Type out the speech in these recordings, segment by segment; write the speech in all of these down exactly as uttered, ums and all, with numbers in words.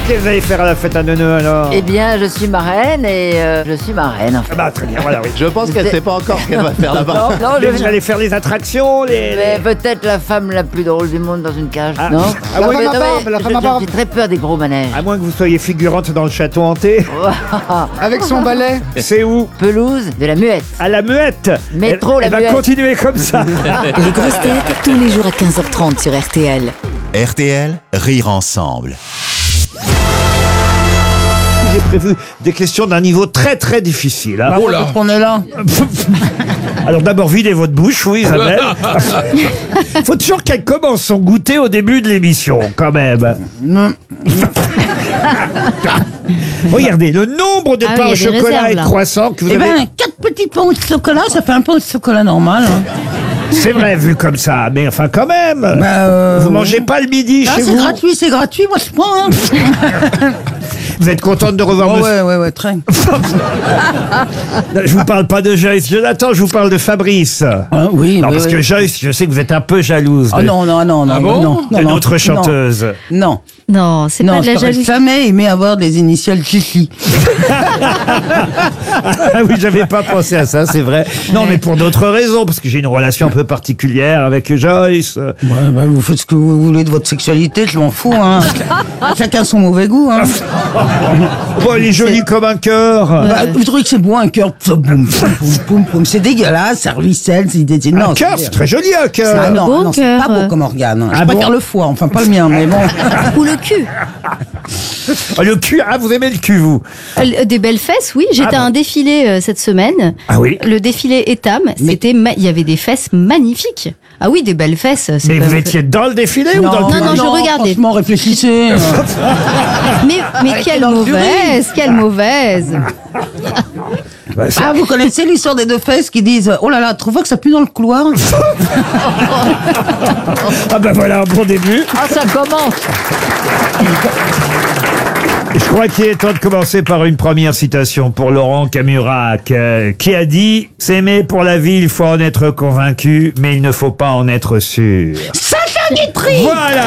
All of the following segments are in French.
Qu'est-ce que vous allez faire à la fête à Neuneu alors? Eh bien, je suis marraine et euh, je suis marraine en fait. Ah bah très bien, voilà, oui. Je pense qu'elle C'est- sait pas encore ce qu'elle va faire là-bas. Non, non, Mais je vous allez faire les attractions, les... mais peut-être la femme la plus drôle du monde dans une cage, Ah. non? Ah Non, oui, mais la non, barbe, mais la je- femme à je- barbe. J'ai très peur des gros manèges. À moins que vous soyez figurante dans le château hanté. Avec son balai. C'est où? Pelouse de la muette. À la Muette. Métro, elle, la elle va Muette. continuer comme ça. Les grosses têtes, tous les jours à quinze heures trente sur R T L. R T L, rire ensemble. J'ai prévu des questions d'un niveau très très difficile. hein. Oh là. Qu'on est là. Alors d'abord, videz votre bouche, oui Isabelle. Faut toujours qu'elle commence son goûter au début de l'émission, quand même. Regardez, le nombre de Ah oui, pains il y au a des chocolat réserves, et de là. croissants que vous Eh avez... ben, quatre petits pains au chocolat, ça fait un pain au chocolat normal. hein. C'est vrai, vu comme ça, mais enfin quand même. Bah, euh, vous oui. mangez pas le midi Ah, chez c'est vous. gratuit, c'est gratuit, moi je prends. Hein. Vous êtes contente de revoir Oh, monsieur... ouais, ouais, ouais, très. Je vous parle pas de Joyce Jonathan, je vous parle de Fabrice. Ah, oui, Non, oui, parce oui. que Joyce, je sais que vous êtes un peu jalouse Ah de, non, non, non, non, non, non, de non, notre non. chanteuse. Non, Non, c'est non, pas de la je n'aurais jalousie. jamais aimé avoir des initiales Chichi. Ah oui, j'avais pas pensé à ça, c'est vrai. Non, mais pour d'autres raisons, parce que j'ai une relation un peu particulière avec Joyce. Ouais, bah, vous faites ce que vous voulez de votre sexualité, je m'en fous. Hein. Chacun son mauvais goût. Hein. Oh, elle est jolie comme un cœur. Bah, vous trouvez que c'est beau un cœur? Ça, boum, boum, boum, boum, c'est dégueulasse, ça ruisselle, c'est c'est- non, Un cœur, c'est- c'est très joli, un Ah cœur. non, beau non, c'est cœur. pas beau comme organe. hein. Je Ah préfère bon le foie, enfin pas le mien, mais bon. Ou le cul. Ah, le cul, ah, vous aimez le cul, vous? Euh, Des belles fesses, oui. J'étais Ah bon. à un défilé euh, cette semaine. Ah oui. Le défilé Etam, c'était, ma- il y avait des fesses magnifiques. Ah oui, des belles fesses. c'est Mais pas- vous étiez dans le défilé ou dans le non, public? non, je regardais. Franchement, réfléchissez. euh. Mais, mais quelle mauvaise, quelle mauvaise. Bah, c'est- Ah, vous connaissez l'histoire des deux fesses qui disent oh là là, tu vois que ça pue dans le couloir? Ah bah voilà un bon début. Ah, ça commence. Je crois qu'il est temps de commencer par une première citation pour Laurent Camurac, euh, qui a dit « S'aimer pour la vie, il faut en être convaincu, mais il ne faut pas en être sûr. Sacha Guitry » Voilà.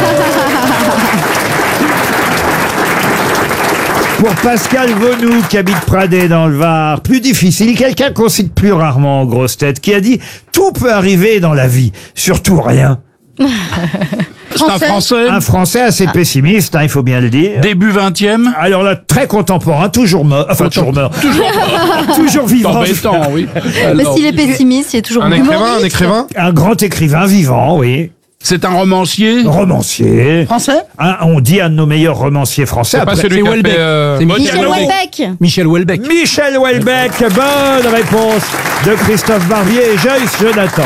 Pour Pascal Vaunou, qui habite Pradé dans le Var, plus difficile, quelqu'un qu'on cite plus rarement en grosses têtes, qui a dit « Tout peut arriver dans la vie, surtout rien ». C'est un Français, Un Français assez pessimiste, hein, il faut bien le dire. début vingtième. Alors là, très contemporain, toujours mort, enfin toujours mort, toujours vivant. Embêtant, oui. Mais Alors, s'il est pessimiste, il est toujours Un humoriste. écrivain, un écrivain Un grand écrivain vivant, oui. c'est un romancier. Romancier. Français? Un- on dit un de nos meilleurs romanciers français. C'est pas Après- celui qui a Houellebecq. fait... euh, Maud Michel Diallo. Houellebecq. Michel Houellebecq. Michel Houellebecq, bonne réponse de Christophe Barbier et Joyce Jonathan.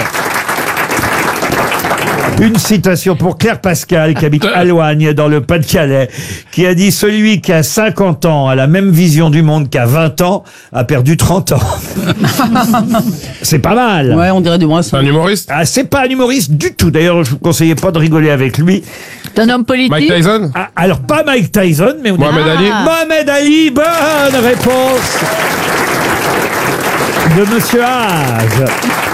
Une citation pour Claire Pascal, qui habite à Loigne, dans le Pas-de-Calais, qui a dit « Celui qui a cinquante ans a la même vision du monde qu'à vingt ans, a perdu trente ans. » C'est pas mal. Ouais, on dirait du moins C'est ça. un humoriste. Ah, c'est pas un humoriste du tout. D'ailleurs, je vous conseillais pas de rigoler avec lui. C'est un homme politique. Mike Tyson. Ah, alors, pas Mike Tyson, mais on dit- Mohamed Ali. Mohamed Ali, bonne réponse de Monsieur Haas.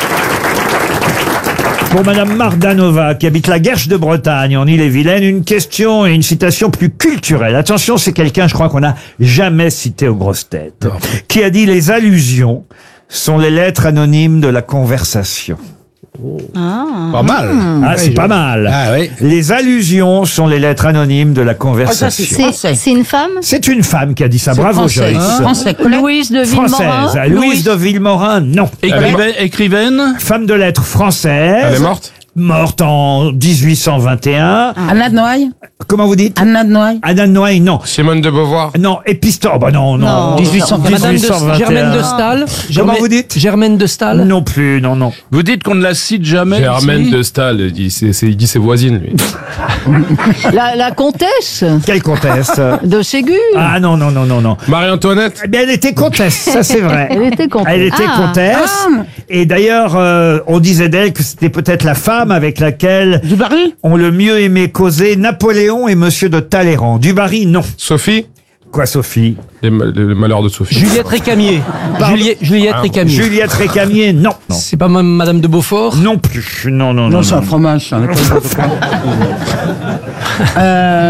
Pour Madame Mardanova, qui habite la Guerche de Bretagne, en Ille-et-Vilaine, une question et une citation plus culturelle. Attention, c'est quelqu'un, je crois qu'on n'a jamais cité aux grosses têtes, qui a dit « Les allusions sont les lettres anonymes de la conversation ». Pas mal. Ah, c'est pas mal. Ah oui. Les allusions sont les lettres anonymes de la Ah, ça, conversation. c'est C'est français. c'est une femme? C'est une femme qui a dit ça. C'est Bravo, français. Joyce. Français. Louise de Villemorin. Française. Louise de Villemorin, non. Écrivaine, écrivaine. Femme de lettres française. Elle est morte. Morte en dix-huit cent vingt et un. Anna de Noailles? Comment vous dites? Anna de Noailles? Anna de Noailles, non. Simone de Beauvoir. Non, épistole. Oh, bah non, non. Non. dix-huit cent vingt et un. dix-huit cent vingt et un. Germaine de Staël. Comment Germaine- vous dites? Germaine de Staël. Non plus, non, non. Vous dites qu'on ne la cite jamais. Germaine ici de Staël. Il dit, c'est- c'est- il dit ses voisines, lui. La, la comtesse Quelle comtesse? de Ségur. Ah non, non, non, non, non. Marie-Antoinette. Eh bien, elle était comtesse, ça c'est vrai. Elle était comtesse. Elle était Ah. comtesse. Et d'ailleurs, euh, on disait d'elle que c'était peut-être la femme avec laquelle Du Barry? ont le mieux aimé causer Napoléon et Monsieur de Talleyrand. Du Barry, non. Sophie. Quoi, Sophie? Les, ma- les malheurs de Sophie. Juliette Récamier. Juliette, Juliette Récamier. Juliette Récamier, non. Non. C'est pas ma- Madame de Beaufort. Non plus. Non, non, non. Non, c'est non. un fromage, ça. on est pas- Euh,